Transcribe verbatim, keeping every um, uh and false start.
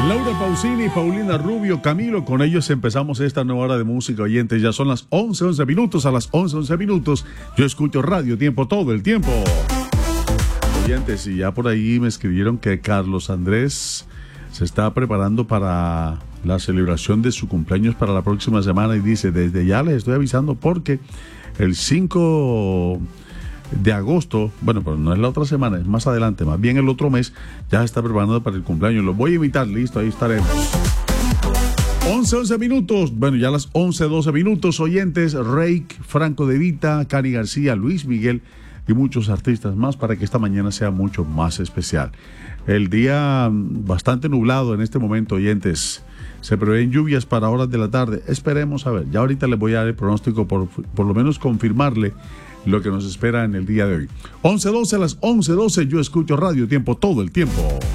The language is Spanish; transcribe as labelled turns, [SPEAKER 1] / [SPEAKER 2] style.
[SPEAKER 1] Laura Pausini, Paulina Rubio, Camilo, con ellos empezamos esta nueva hora de música, oyentes. Ya son las once, once minutos, a las once, once minutos. Yo escucho Radio Tiempo todo el tiempo. Oyentes, y ya por ahí me escribieron que Carlos Andrés se está preparando para la celebración de su cumpleaños para la próxima semana y dice, desde ya les estoy avisando porque el cinco de agosto, bueno, pero no es la otra semana, es más adelante, más bien el otro mes, ya se está preparando para el cumpleaños. Lo voy a invitar, listo, ahí estaremos. once, once minutos, bueno, ya las once, doce minutos, oyentes, Reik, Franco De Vita, Cani García, Luis Miguel y muchos artistas más para que esta mañana sea mucho más especial. El día bastante nublado en este momento, oyentes. Se prevén lluvias para horas de la tarde. Esperemos a ver. Ya ahorita les voy a dar el pronóstico, por, por lo menos confirmarle lo que nos espera en el día de hoy. once doce, a las once doce, yo escucho Radio Tiempo todo el tiempo.